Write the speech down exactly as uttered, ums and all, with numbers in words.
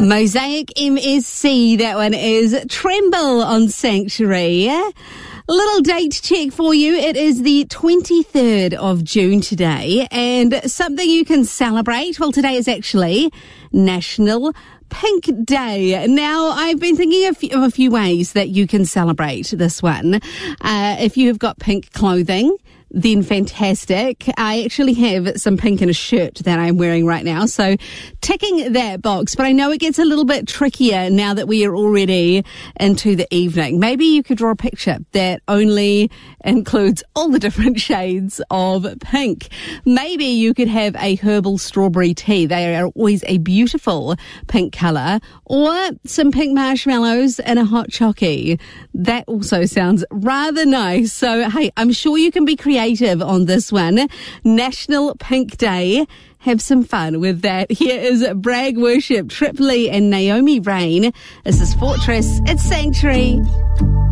Mosaic M S C, that one is Tremble on Sanctuary. Little date check for you. It is the twenty-third of June today, and something you can celebrate. Well, today is actually National Pink Day. Now, I've been thinking of, of a few ways that you can celebrate this one. Uh, if you have got pink clothing, then fantastic. I actually have some pink in a shirt that I'm wearing right now, so ticking that box. But I know it gets a little bit trickier now that we are already into the evening. Maybe you could draw a picture that only includes all the different shades of pink. Maybe you could have a herbal strawberry tea. They are always a beautiful pink colour. Or some pink marshmallows and a hot chockey. That also sounds rather nice. So, hey, I'm sure you can be creative on this one. National Pink Day. Have some fun with that. Here is Bragg Worship, Tripoli and Naomi Rain. This is Fortress. It's Sanctuary.